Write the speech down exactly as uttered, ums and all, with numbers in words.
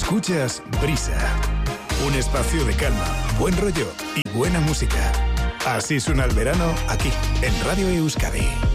Escuchas Brisa, un espacio de calma, buen rollo y buena música. Así suena el verano aquí, en Radio Euskadi.